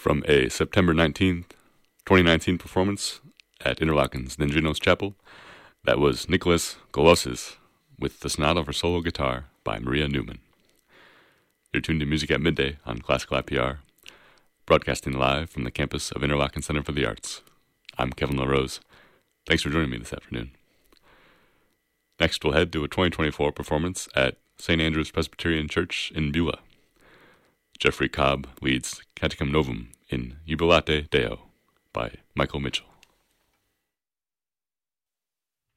From a September 19th, 2019 performance at Interlocken's Ninjanos Chapel, that was Nicholas Golossis with the Sonata for Solo Guitar by Maria Newman. You're tuned to Music at Midday on Classical IPR, broadcasting live from the campus of Interlochen Center for the Arts. I'm Kevin LaRose. Thanks for joining me this afternoon. Next, we'll head to a 2024 performance at St. Andrew's Presbyterian Church in Beulah. Jeffrey Cobb leads Canticum Novum in Jubilate Deo by Michael Mitchell.